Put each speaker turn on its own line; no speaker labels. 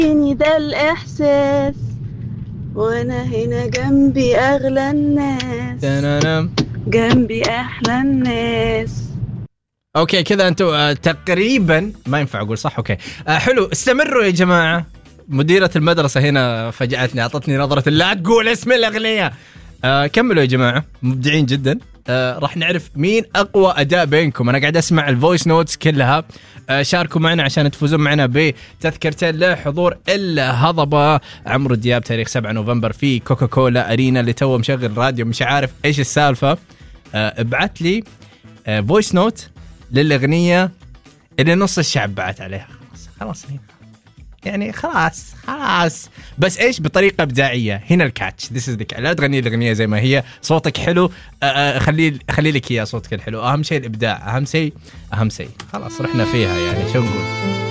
فيني ده الإحساس وأنا هنا جنبي أغلى الناس، جنبي أحلى الناس.
اوكي كذا انتوا تقريبا ما ينفع اقول صح. اوكي حلو، استمروا يا جماعه. مديرة المدرسة هنا فجأتني، اعطتني نظرة لا تقول اسم الأغنية. كملوا يا جماعة، مبدعين جدا. راح نعرف مين أقوى أداء بينكم. أنا قاعد أسمع الفويس نوتس كلها. شاركوا معنا عشان تفوزون معنا بتذكرتين لحضور الهضبة عمرو دياب تاريخ 7 نوفمبر في كوكاكولا أرينا اللي تو مشغل راديو مش عارف إيش السالفة. ابعت لي فويس نوت للأغنية اللي نص الشعب بعت عليها. خلاص يعني خلاص بس ايش بطريقه ابداعيه. هنا الكاتش، لا تغني الاغنيه زي ما هي، صوتك حلو، خلي لك اياه صوتك الحلو. اهم شيء الابداع، اهم شيء خلاص رحنا فيها يعني شو نقول.